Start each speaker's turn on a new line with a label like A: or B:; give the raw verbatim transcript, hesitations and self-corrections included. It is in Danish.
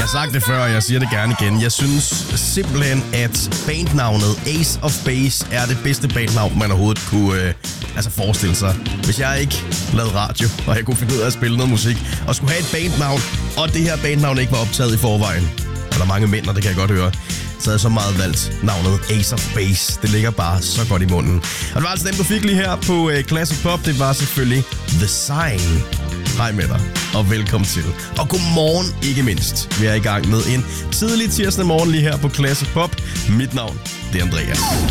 A: har sagt det før, og jeg siger det gerne igen. Jeg synes simpelthen, at bandnavnet Ace of Base er det bedste bandnavn, man overhovedet kunne øh, altså forestille sig. Hvis jeg ikke lavede radio, og jeg kunne finde ud af at spille noget musik, og skulle have et bandnavn, og det her bandnavn ikke var optaget i forvejen, og der er mange mænd, og det kan jeg godt høre, så havde jeg så meget valgt navnet Ace of Base. Det ligger bare så godt i munden. Og det var altså dem, du fik lige her på øh, Classic Pop. Det var selvfølgelig The Sign. Hej med dig, og velkommen til. Og godmorgen ikke mindst. Vi er i gang med en tidlig tirsdag morgen lige her på Classic Pop. Mit navn, det er Andreas.